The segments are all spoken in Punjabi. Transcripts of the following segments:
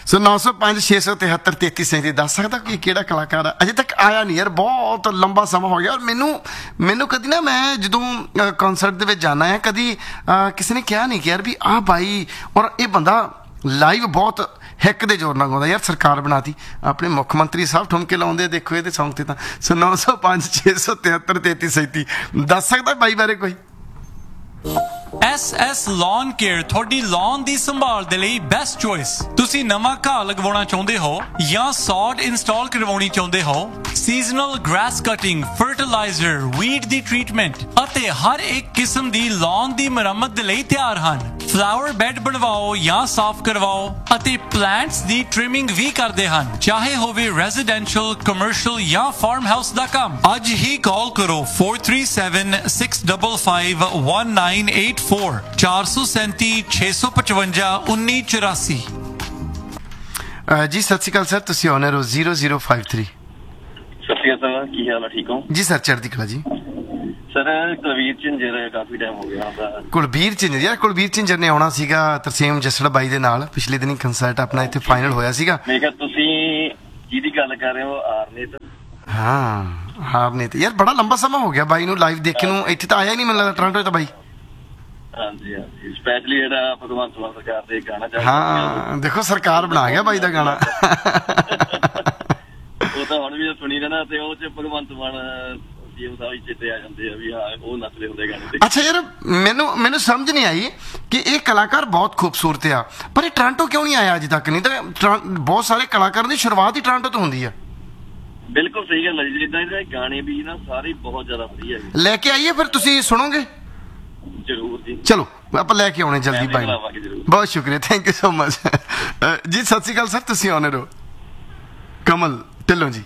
ਸੋ 905 673 3337 ਦੱਸ ਸਕਦਾ ਕਿ ਕਿਹੜਾ ਕਲਾਕਾਰ ਆ? ਅਜੇ ਤੱਕ ਆਇਆ ਨਹੀਂ ਯਾਰ, ਬਹੁਤ ਲੰਬਾ ਸਮਾਂ ਹੋ ਗਿਆ। ਔਰ ਮੈਨੂੰ ਕਦੀ ਨਾ, ਮੈਂ ਜਦੋਂ ਕਨਸਰਟ ਦੇ ਵਿੱਚ ਜਾਣਾ ਹੈ, ਕਦੀ ਕਿਸੇ ਨੇ ਕਿਹਾ ਨਹੀਂ ਕਿ ਯਾਰ ਵੀ ਆਹ ਬਾਈ ਔਰ ਇਹ ਬੰਦਾ ਲਾਈਵ ਬਹੁਤ ਹਿੱਕ ਦੇ ਜ਼ੋਰ ਨਾਲ ਗਾਉਂਦਾ। ਯਾਰ ਸਰਕਾਰ ਬਣਾਤੀ, ਆਪਣੇ ਮੁੱਖ ਮੰਤਰੀ ਸਾਹਿਬ ਠੁਮਕੇ ਲਾਉਂਦੇ, ਦੇਖੋ ਇਹਦੇ ਸੌਂਗ ਤੇ ਤਾਂ। ਸੋ 905 673 3337 ਦੱਸ ਸਕਦਾ ਬਾਈ ਬਾਰੇ ਕੋਈ? SS Lawn Care ਤੁਹਾਡੀ lawn ਦੀ ਸੰਭਾਲ ਦੇ ਲਈ ਬੈਸਟ ਚੋਇਸ। ਤੁਸੀਂ ਨਵਾਂ ਘਾਹ ਲਗਵਾਉਣਾ ਚਾਹੁੰਦੇ ਹੋ ਜਾਂ ਸੌਡ ਇੰਸਟਾਲ ਕਰਵਾਉਣੀ ਚਾਹੁੰਦੇ ਹੋ, seasonal grass cutting, fertiliser, weed ਦੀ ਟ੍ਰੀਟਮੈਂਟ ਅਤੇ ਹਰ ਇੱਕ ਕਿਸਮ ਦੀ lawn ਦੀ ਮੁਰੰਮਤ ਦੇ ਲਈ ਤਿਆਰ ਹਨ। ਫਲਾਵਰ ਬੈੱਡ ਬਣਵਾਓ ਜਾਂ ਸਾਫ਼ ਕਰਵਾਓ ਅਤੇ ਪਲਾਂਟਸ ਦੀ ਟ੍ਰਿਮਿੰਗ ਵੀ ਕਰਦੇ ਹਨ, ਚਾਹੇ ਹੋਵੇ ਰੈਜ਼ੀਡੈਂਸ਼ੀਅਲ, ਕਮਰਸ਼ੀਅਲ ਜਾਂ ਫਾਰਮ ਹਾਊਸ ਦਾ ਕੰਮ। ਅੱਜ ਹੀ ਕਾਲ ਕਰੋ 437 655 1984 437 655 1984। ਜੀ ਸਤਿ ਸ਼੍ਰੀ ਅਕਾਲ ਸਰ, ਤੁਸੀਂ ਆਨਰ ਹੋ 0053। ਸਤਿ ਸ਼੍ਰੀ ਅਕਾਲ ਸਰ, ਕੀ ਹਾਲ ਆ? ਠੀਕ ਹੋ ਜੀ ਸਰ, ਚੜ੍ਹਦੀ ਕਲਾ ਜੀ। ਸਰ ਕੁਲਵੀਰ ਝਿੰਜਰ ਕਾਫੀ ਟਾਈਮ ਹੋ ਗਿਆ ਉਹਦਾ। ਕੁਲਬੀਰ ਝਿੰਜਰ, ਯਾਰ ਕੁਲਬੀਰ ਝਿੰਜਰ ਨੇ ਆਉਣਾ ਸੀਗਾ ਤਰਸੇਮ ਜੱਸੜ ਬਾਈ ਦੇ ਨਾਲ, ਪਿਛਲੇ ਦਿਨੀ ਕੰਸਰਟ ਆਪਣਾ ਇੱਥੇ ਫਾਈਨਲ ਹੋਇਆ ਸੀਗਾ। ਮੈਂ ਕਿਹਾ ਤੁਸੀਂ ਜਿਹਦੀ ਗੱਲ ਕਰ ਰਹੇ ਹੋ ਆਰਨੇਤ। ਹਾਂ ਹਾਰਨੇਤ, ਯਾਰ ਬੜਾ ਲੰਬਾ ਸਮਾਂ ਹੋ ਗਿਆ ਬਾਈ ਨੂੰ ਲਾਈਵ ਦੇਖਣ ਨੂੰ। ਇੱਥੇ ਤਾਂ ਆਇਆ ਹੀ ਨਹੀਂ ਮੈਨੂੰ ਲੱਗਦਾ, ਟੋਰਾਂਟੋ ਤਾਂ ਬਾਈ। ਹਾਂਜੀ ਹਾਂਜੀ, ਸਪੈਸ਼ਲੀ ਜਿਹੜਾ ਭਗਵੰਤ ਮਾਨ ਸਰਕਾਰ ਦੇ ਗਾਣਾ ਚੱਲ ਹਾਂ ਦੇਖੋ ਸਰਕਾਰ ਬਣਾ ਗਿਆ ਬਾਈ ਦਾ ਗਾਣਾ। ਉਹ ਤਾਂ ਹੁਣ ਵੀ ਸੁਣੀ ਰਹਿਣਾ, ਤੇ ਉਹ ਚ ਭਗਵੰਤ ਮਾਨ ਸੀਐਮ ਸਾਹਿਬ ਚੇਤੇ ਆ ਜਾਂਦੇ ਆ ਵੀ ਹਾਂ ਉਹ ਨੱਚਦੇ ਹੁੰਦੇ ਗਾਣੇ ਤੇ। ਅੱਛਾ ਯਾਰ, ਮੈਨੂੰ ਸਮਝ ਨਹੀਂ ਆਈ ਕਿ ਇਹ ਕਲਾਕਾਰ ਬਹੁਤ ਖੂਬਸੂਰਤ ਆ, ਪਰ ਇਹ ਟੋਰਾਂਟੋ ਕਿਉਂ ਨਹੀਂ ਆਇਆ ਅਜੇ ਤੱਕ? ਨਹੀਂ ਤਾਂ ਬਹੁਤ ਸਾਰੇ ਕਲਾਕਾਰਾਂ ਦੀ ਸ਼ੁਰੂਆਤ ਹੀ ਟੋਰਾਂਟੋ ਤੋਂ ਹੁੰਦੀ ਆ। ਬਿਲਕੁਲ ਸਹੀ ਗੱਲ ਹੈ ਜੀ, ਜਿੱਦਾਂ ਇਹਦੇ ਗਾਣੇ ਵੀ ਨਾ ਸਾਰੇ ਬਹੁਤ ਜ਼ਿਆਦਾ ਵਧੀਆ ਜੀ। ਲੈ ਕੇ ਆਈਏ ਫਿਰ, ਤੁਸੀਂ ਸੁਣੋਗੇ? ਜ਼ਰੂਰ ਜੀ, ਚਲੋ ਆਪਾਂ ਲੈ ਕੇ ਆਉਣੇ ਜਲਦੀ ਬਾਈ। ਬਹੁਤ ਸ਼ੁਕਰੀਆ, ਥੈਂਕ ਯੂ ਸੋ ਮਚ। ਜੀ ਸਤਿ ਸ਼੍ਰੀ ਅਕਾਲ ਸਰ, ਤੁਸੀਂ ਆਨਰ ਹੋ। ਕਮਲ ਢਿੱਲੋਂ ਜੀ।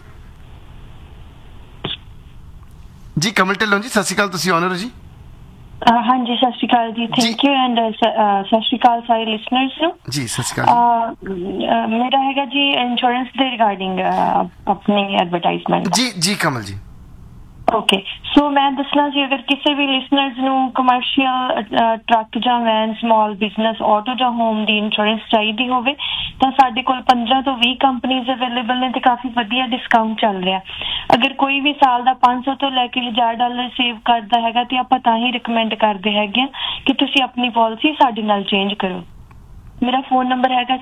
ਜੀ ਕਮਲ ਢਿੱਲੋਂ ਜੀ, ਸਤਿ ਸ਼੍ਰੀ ਅਕਾਲ, ਤੁਸੀਂ ਆਨਰ ਹੋ ਜੀ। ਹਾਂਜੀ ਸਤਿ ਸ਼੍ਰੀ ਅਕਾਲ ਜੀ, ਥੈਂਕ ਯੂ ਐਂਡ ਸਤਿ ਸ਼੍ਰੀ ਅਕਾਲ ਸਾਰੇ ਲਿਸਨਰਸ ਨੂੰ। ਜੀ ਸਤਿ ਸ਼੍ਰੀ ਅਕਾਲ। ਮੇਰਾ ਹੈਗਾ ਜੀ ਇੰਸ਼ੋਰੈਂਸ ਦੇ ਰਿਗਾਰਡਿੰਗ ਆਪਣੀ ਐਡਵਰਟਾਈਜ਼ਮੈਂਟ। ਜੀ ਕਮਲ ਜੀ। ਓਕੇ, ਸੋ ਮੈਂ ਦੱਸਣਾ ਸੀ, ਅਗਰ ਕਿਸੇ ਵੀ ਲਿਸਨਰਸ ਨੂੰ ਕਮਰਸ਼ੀਅਲ ਟਰੱਕ ਜਾਂ ਵੈਨ, ਸਮਾਲ ਬਿਜ਼ਨਸ, ਆਟੋ ਜਾਂ ਹੋਮ ਦੀ ਇੰਸ਼ੋਰੈਂਸ ਚਾਹੀਦੀ ਹੋਵੇ ਤਾਂ ਸਾਡੇ ਕੋਲ 15 ਤੋਂ 20 ਕੰਪਨੀਜ਼ ਅਵੇਲੇਬਲ ਨੇ ਤੇ ਕਾਫੀ ਵਧੀਆ ਡਿਸਕਾਊਂਟ ਚੱਲ ਰਿਹਾ। ਅਗਰ ਕੋਈ ਵੀ ਸਾਲ ਦਾ 500 ਤੋਂ ਲੈ ਕੇ $1000 ਸੇਵ ਕਰਦਾ ਹੈਗਾ ਤੇ ਆਪਾਂ ਤਾਂ ਹੀ ਰਿਕਮੈਂਡ ਕਰਦੇ ਹੈਗੇ ਆ ਕਿ ਤੁਸੀਂ ਆਪਣੀ ਪਾਲਿਸੀ ਸਾਡੇ ਨਾਲ ਚੇਂਜ ਕਰੋ। ਮੇਰਾ ਫੋਨ ਨੰਬਰ ਹੈਗਾ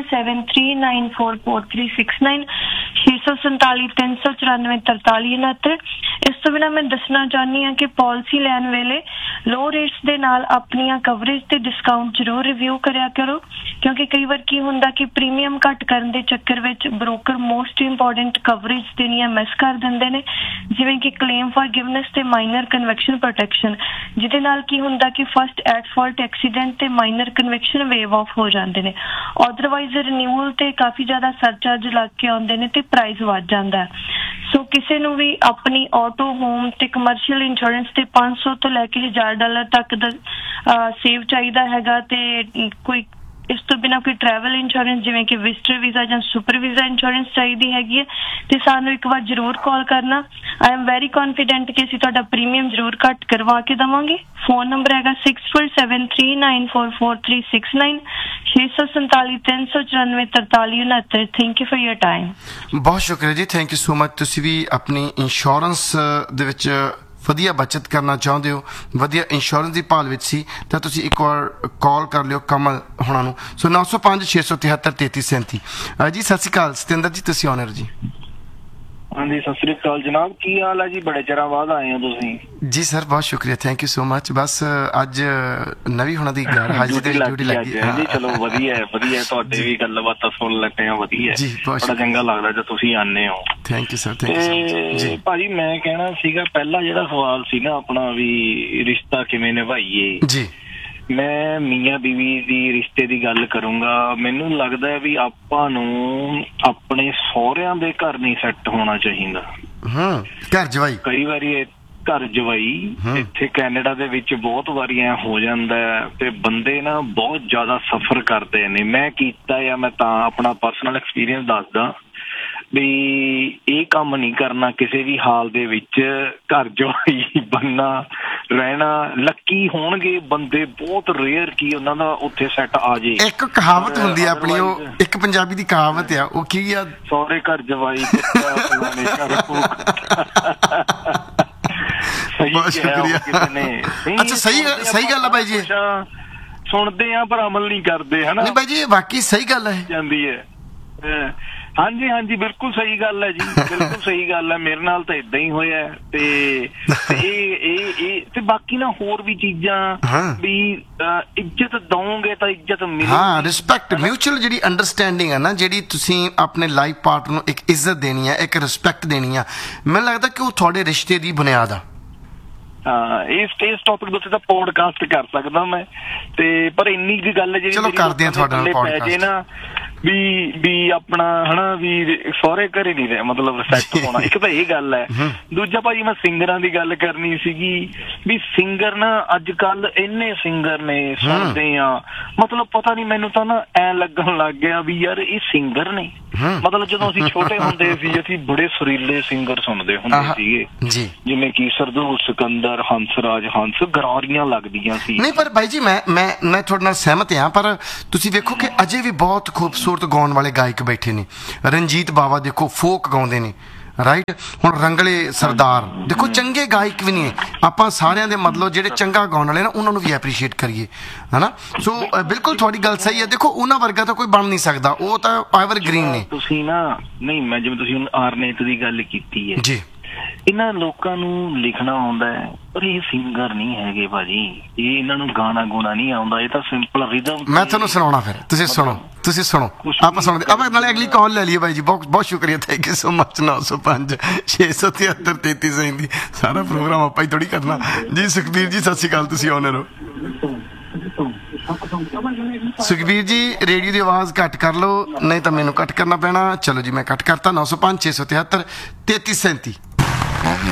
6473944369 647 394 4369। ਇਸ ਤੋਂ ਬਿਨਾਂ ਮੈਂ ਦੱਸਣਾ ਚਾਹੁੰਦੀ ਹਾਂ ਕਿ ਪਾਲਿਸੀ ਲੈਣ ਵੇਲੇ ਲੋ ਰੇਟਸ ਦੇ ਨਾਲ ਆਪਣੀਆਂ ਕਵਰੇਜ ਤੇ ਡਿਸਕਾਊਂਟ ਜ਼ਰੂਰ ਰਿਵਿਊ ਕਰਿਆ ਕਰੋ, ਕਿਉਂਕਿ ਕਈ ਵਾਰ ਕੀ ਹੁੰਦਾ ਕਿ ਪ੍ਰੀਮੀਅਮ ਘੱਟ ਕਰਨ ਦੇ ਚੱਕਰ ਵਿੱਚ ਬ੍ਰੋਕਰ ਮੋਸਟ ਇੰਪੋਰਟੈਂਟ ਕਵਰੇਜ ਦੇਣੀਆਂ ਮਿਸ ਕਰ ਦਿੰਦੇ ਨੇ, ਜਿਵੇਂ ਕਿ ਕਲੇਮ ਫॉरगिवनेस ਤੇ ਮਾਈਨਰ ਕਨਵੈਕਸ਼ਨ ਪ੍ਰੋਟੈਕਸ਼ਨ, ਜਿਹਦੇ ਨਾਲ ਕੀ ਹੁੰਦਾ ਕਿ ਫਸਟ ਐਟ ਫਾਲਟ ਐਕਸੀਡੈਂਟ ਤੇ ਮਾਈਨਰ ਕਨਵੈਕਸ਼ਨ ਵੇਵ ਆਫ ਹੋ ਜਾਂਦੇ ਨੇ। ਅਦਰਵਾਈਜ਼ ਰਿਨਿਊਅਲ ਤੇ ਕਾਫੀ ਜ਼ਿਆਦਾ ਸਰਚਾਰਜ ਲੱਗ ਕੇ ਆਉਂਦੇ ਨੇ ਤੇ ਪ੍ਰਾਈਸ ਵੱਧ ਜਾਂਦਾ। ਸੋ ਕਿਸੇ ਨੂੰ ਵੀ ਆਪਣੀ ਆਟੋ, ਹੋਮ ਤੇ ਕਮਰਸ਼ੀਅਲ ਇੰਸ਼ੋਰੈਂਸ ਤੇ 500 ਤੋਂ ਲੈ ਕੇ $1000 ਤੱਕ ਦਾ ਸੇਵ ਚਾਹੀਦਾ ਹੈਗਾ, ਤੇ ਕੋਈ ਇਸ ਤੋਂ ਬਿਨਾਂ ਕੋਈ ਟਰੈਵਲ ਇੰਸ਼ੋਰੈਂਸ ਜਿਵੇਂ ਕਿ ਵਿਜ਼ਟਰ ਵੀਜ਼ਾ ਜਾਂ ਸੁਪਰ ਵੀਜ਼ਾ ਇੰਸ਼ੋਰੈਂਸ ਚਾਹੀਦੀ ਹੈਗੀ ਹੈ ਤੇ ਸਾਨੂੰ ਇੱਕ ਵਾਰ ਜ਼ਰੂਰ ਕਾਲ ਕਰਨਾ। ਆਈ ਐਮ ਵੈਰੀ ਕੌਨਫੀਡੈਂਟ ਕਿ ਅਸੀਂ ਤੁਹਾਡਾ ਪ੍ਰੀਮੀਅਮ ਜ਼ਰੂਰ ਘੱਟ ਕਰਵਾ ਕੇ ਦੇਵਾਂਗੇ। ਫੋਨ ਨੰਬਰ ਹੈਗਾ 6473944369 647 394 4369। Thank you for your time. ਬਹੁਤ ਸ਼ੁਕਰੀਆ ਜੀ, ਥੈਂਕ ਯੂ ਸੋ ਮਚ। ਤੁਸੀਂ ਵੀ ਆਪਣੀ ਇੰਸ਼ੋਰੈਂਸ ਦੇ ਵਿੱਚ ਵਧੀਆ ਬੱਚਤ ਕਰਨਾ ਚਾਹੁੰਦੇ ਹੋ, ਵਧੀਆ ਇੰਸ਼ੋਰੈਂਸ ਦੀ ਭਾਲ ਵਿੱਚ ਸੀ ਤਾਂ ਤੁਸੀਂ ਇੱਕ ਵਾਰ ਕਾਲ ਕਰ ਲਿਓ ਕਮਲ ਹੁਣਾਂ ਨੂੰ। ਸੋ 905 673 3337। ਜੀ ਸਤਿ ਸ਼੍ਰੀ ਅਕਾਲ ਸਤਿੰਦਰ ਜੀ, ਤੁਸੀਂ ਆਨਰ ਜੀ। ਹਾਂਜੀ ਸਤਿ ਸ੍ਰੀ ਅਕਾਲ ਜਨਾਬ, ਕੀ ਹਾਲ ਹੈ ਜੀ? ਬੜੇ ਚਿਰਾਂ ਬਾਅਦ ਆਏ ਹੋ ਤੁਸੀਂ। ਜੀ ਸਰ ਬਹੁਤ ਸ਼ੁਕਰੀਆ, ਥੈਂਕ ਯੂ ਸੋ ਮਚ। ਬਸ ਅੱਜ ਨਵੀਂ ਹੁਣਾਂ ਦੀ ਗੱਲ ਹਾਜ਼ਰ ਤੇ ਡਿਊਟੀ ਲੱਗੀ ਜੀ। ਚਲੋ ਵਧੀਆ ਤੁਹਾਡੇ ਵੀ ਗੱਲਬਾਤਾਂ ਸੁਣ ਲੈਂਦੇ ਆ, ਵਧੀਆ ਜੀ, ਬੜਾ ਚੰਗਾ ਲੱਗਦਾ ਜਦ ਤੁਸੀਂ ਆਉਂਦੇ ਹੋ। Thank you sir, thank you ਜੀ। ਭਾਜੀ ਮੈਂ ਕਹਿਣਾ ਸੀਗਾ, ਪਹਿਲਾ ਜਿਹੜਾ ਸਵਾਲ ਸੀ ਨਾ ਆਪਣਾ ਵੀ ਰਿਸ਼ਤਾ ਕਿਵੇਂ ਨਿਭਾਈਏ ਜੀ, ਮੈਂ ਮੀਆਂ ਬੀਵੀ ਦੀ ਰਿਸ਼ਤੇ ਦੀ ਗੱਲ ਕਰੂੰਗਾ। ਮੈਨੂੰ ਲੱਗਦਾ ਵੀ ਆਪਾਂ ਨੂੰ ਆਪਣੇ ਸਹੁਰਿਆਂ ਦੇ ਘਰ ਨਹੀਂ ਸੈੱਟ ਹੋਣਾ ਚਾਹੀਦਾ। ਘਰ ਜਵਾਈ ਕਈ ਵਾਰੀ ਘਰ ਜਵਾਈ ਇੱਥੇ ਕੈਨੇਡਾ ਦੇ ਵਿੱਚ ਬਹੁਤ ਵਾਰੀ ਐ ਹੋ ਜਾਂਦਾ ਤੇ ਬੰਦੇ ਨਾ ਬਹੁਤ ਜ਼ਿਆਦਾ ਸਫਰ ਕਰਦੇ ਨੇ। ਮੈਂ ਕੀਤਾ ਜਾਂ ਮੈਂ ਤਾਂ ਆਪਣਾ ਪਰਸਨਲ ਐਕਸਪੀਰੀਅੰਸ ਦੱਸਦਾ ਵੀ ਇਹ ਕੰਮ ਨਹੀਂ ਕਰਨਾ ਕਿਸੇ ਵੀ ਹਾਲ ਦੇ ਵਿੱਚ। ਘਰ ਜਵਾਈ ਬਣਨਾ ਰਹਿਣਾ ਲੱਕੀ ਹੋਣਗੇ ਬੰਦੇ, ਬਹੁਤ ਰੇਅਰ ਕੀ ਉਹਨਾਂ ਦਾ ਉੱਥੇ ਸੈੱਟ ਆ ਜੇ। ਇੱਕ ਕਹਾਵਤ ਹੁੰਦੀ ਆ ਆਪਣੀ, ਉਹ ਇੱਕ ਪੰਜਾਬੀ ਦੀ ਕਹਾਵਤ ਆ, ਉਹ ਕੀ ਆ? ਸਹੁਰੇ ਘਰ ਜਵਾਈ ਫਲਾਣੇ ਘਰ ਬਹੁਤ ਸ਼ੁਕਰੀਆ। ਅੱਛਾ, ਸਹੀ ਗੱਲ ਆ ਬਾਈ ਜੀ, ਸੁਣਦੇ ਆ ਪਰ ਅਮਲ ਨਹੀਂ ਕਰਦੇ, ਹਨਾ? ਨਹੀਂ ਬਾਈ ਜੀ, ਵਾਕਈ ਸਹੀ ਗੱਲ ਹੈ ਜਾਂਦੀ ਹੈ। ਹਾਂਜੀ ਹਾਂਜੀ, ਬਿਲਕੁਲ ਸਹੀ ਗੱਲ ਹੈ ਜੀ, ਬਿਲਕੁਲ ਸਹੀ ਗੱਲ ਹੈ। ਮੇਰੇ ਨਾਲ ਤਾਂ ਇਦਾਂ ਹੀ ਹੋਇਆ ਤੇ ਇਹ ਤੇ ਬਾਕੀ ਨਾ ਹੋਰ ਵੀ ਚੀਜ਼ਾਂ ਵੀ ਇੱਜ਼ਤ ਦਵੋਗੇ ਤਾਂ ਇੱਜ਼ਤ ਮਿਲੇਗੀ। ਹਾਂ, ਰਿਸਪੈਕਟ, ਮਿਊਚੁਅਲ ਜਿਹੜੀ ਅੰਡਰਸਟੈਂਡਿੰਗ ਹੈ ਨਾ, ਜਿਹੜੀ ਤੁਸੀਂ ਆਪਣੇ ਲਾਈਫ ਪਾਰਟਨਰ ਨੂੰ ਇੱਕ ਇੱਜ਼ਤ ਦੇਣੀ ਹੈ, ਇੱਕ ਰਿਸਪੈਕਟ ਦੇਣੀ ਆ, ਮੈਨੂੰ ਲੱਗਦਾ ਕਿ ਉਹ ਤੁਹਾਡੇ ਰਿਸ਼ਤੇ ਦੀ ਬੁਨਿਆਦ ਆ। ਇਸ ਟੌਪਿਕ ਦੇ ਉੱਤੇ ਤਾਂ ਪੋਡਕਾਸਟ ਕਰ ਸਕਦਾ ਮੈਂ, ਤੇ ਪਰ ਇੰਨੀ ਕੁ ਗੱਲ ਜਿਹੜੀ ਚਲੋ ਕਰਦੇ ਆ ਤੁਹਾਡੇ ਨਾਲ ਪੋਡਕਾਸਟ ਨਾ, ਵੀ ਆਪਣਾ ਹਨਾ ਵੀ ਸਹੁਰੇ ਘਰੇ ਨਹੀਂ ਰਿਹਾ ਮਤਲਬ ਸੈੱਟ ਹੋਣਾ। ਇੱਕ ਤਾਂ ਇਹ ਗੱਲ ਹੈ। ਦੂਜਾ ਭਾਜੀ ਮੈਂ ਸਿੰਗਰਾਂ ਦੀ ਗੱਲ ਕਰਨੀ ਸੀਗੀ ਵੀ ਸਿੰਗਰ ਨਾ ਅੱਜ ਕੱਲ ਇੰਨੇ ਸਿੰਗਰ ਨੇ, ਸੁਣਦੇ ਆ, ਮਤਲਬ ਪਤਾ ਨਹੀਂ, ਮੈਨੂੰ ਤਾਂ ਨਾ ਐ ਲੱਗਣ ਲੱਗ ਗਿਆ ਵੀ ਯਾਰ ਇਹ ਸਿੰਗਰ ਨੇ। ਮਤਲਬ ਜਦੋਂ ਅਸੀਂ ਛੋਟੇ ਹੁੰਦੇ ਸੀ ਅਸੀਂ ਬੜੇ ਸੁਰੀਲੇ ਸਿੰਗਰ ਸੁਣਦੇ ਹੁੰਦੇ ਸੀਗੇ, ਜਿਵੇਂ ਕਿ ਸਰਦੂਲ ਸਿਕੰਦਰ, ਹੰਸਰਾਜ ਹੰਸ, ਗਰਾਰੀਆਂ ਲੱਗਦੀਆਂ ਸੀ। ਨਹੀਂ ਪਰ ਬਾਈ ਜੀ, ਮੈਂ ਤੁਹਾਡੇ ਨਾਲ ਸਹਿਮਤ ਹਾਂ, ਪਰ ਤੁਸੀਂ ਵੇਖੋ ਕਿ ਅਜੇ ਵੀ ਬਹੁਤ ਖੂਬਸੂਰਤ ਗਾਉਣ ਵਾਲੇ ਗਾਇਕ ਬੈਠੇ ਨੇ। ਰਣਜੀਤ ਬਾਵਾ ਦੇਖੋ, ਫੋਕ ਗਾਉਂਦੇ ਨੇ, ਰਾਈਟ? ਹੁਣ ਰੰਗਲੇ ਸਰਦਾਰ ਦੇਖੋ, ਚੰਗੇ ਗਾਇਕ ਵੀ ਨਹੀਂ ਆਪਾਂ ਸਾਰਿਆਂ ਦੇ, ਮਤਲਬ ਜਿਹੜੇ ਚੰਗਾ ਗਾਉਣ ਵਾਲੇ ਨਾ ਉਹਨਾਂ ਨੂੰ ਵੀ ਐਪਰੀਸ਼ੀਏਟ ਕਰੀਏ, ਹਨਾ? ਸੋ ਬਿਲਕੁਲ ਤੁਹਾਡੀ ਗੱਲ ਸਹੀ ਹੈ। ਦੇਖੋ ਉਹਨਾਂ ਵਰਗਾ ਤਾਂ ਕੋਈ ਬਣ ਨਹੀਂ ਸਕਦਾ, ਉਹ ਤਾਂ ਐਵਰ ਗ੍ਰੀਨ ਨੇ। ਤੁਸੀਂ ਨਾ, ਨਹੀਂ ਮੈਂ ਜਿਵੇਂ ਤੁਸੀਂ ਹੁਣ ਆਰਨੇਤ ਦੀ ਗੱਲ ਕੀਤੀ ਹੈ ਜੀ, ਇਹਨਾਂ ਲੋਕਾਂ ਨੂੰ ਲਿਖਣਾ ਆਉਂਦਾ ਹੈ ਪਰ ਇਹ ਸਿੰਗਰ ਨਹੀਂ ਹੈਗੇ ਭਾਜੀ, ਇਹ ਇਹਨਾਂ ਨੂੰ ਗਾਣਾ ਗਾਉਣਾ ਨਹੀਂ ਆਉਂਦਾ, ਇਹ ਤਾਂ ਸਿੰਪਲ ਰਿਦਮ। ਮੈਂ ਤੁਹਾਨੂੰ ਸੁਣਾਉਣਾ, ਫਿਰ ਤੁਸੀਂ ਸੁਣੋ ਆਪਾਂ ਸੁਣਦੇ ਆਪਾਂ। ਨਾਲੇ ਅਗਲੀ ਕਾਲ ਲੈ ਲਈਏ ਬਾਈ ਜੀ। ਬਹੁਤ ਸ਼ੁਕਰੀਆ, ਥੈਂਕ ਯੂ ਸੋ ਮਚ। 905 673 33 ਸਾਰਾ ਪ੍ਰੋਗਰਾਮ ਆਪਾਂ ਹੀ ਥੋੜੀ ਕਰਨਾ ਜੀ। ਸੁਖਬੀਰ ਜੀ ਸਤਿ ਸ਼੍ਰੀ ਅਕਾਲ, ਤੁਸੀਂ ਆਨਰ ਹੋ। ਸੁਖਬੀਰ ਜੀ ਰੇਡੀਓ ਦੀ ਆਵਾਜ਼ ਘੱਟ ਕਰ ਲਓ, ਨਹੀਂ ਤਾਂ ਮੈਨੂੰ ਕੱਟ ਕਰਨਾ ਪੈਣਾ। ਚਲੋ ਜੀ, ਮੈਂ ਕੱਟ ਕਰਤਾ। 905 673 33 37